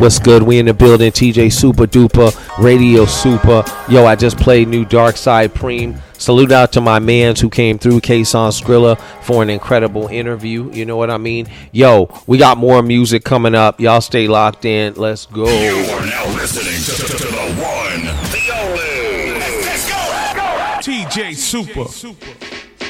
What's good? We in the building. TJ Super Duper, Radio Super. Yo, I just played new Dark Side Preem. Salute out to my mans who came through, Kason Skrilla, for an incredible interview. You know what I mean? Yo, we got more music coming up. Y'all stay locked in. Let's go. You are now listening to the one, the only. Let's go. TJ Super.